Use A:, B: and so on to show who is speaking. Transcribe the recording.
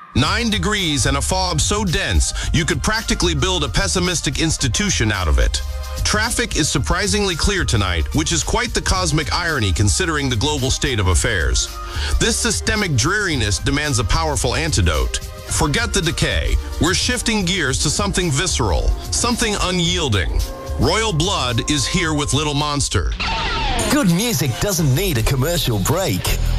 A: 9 degrees and a fog so dense you could practically build a pessimistic institution out of it. Traffic is surprisingly clear tonight, which is quite the cosmic irony considering the global state of affairs. This systemic dreariness demands a powerful antidote. Forget the decay. We're shifting gears to something visceral, something unyielding. Royal Blood is here with Little Monster.
B: Good music doesn't need a commercial break.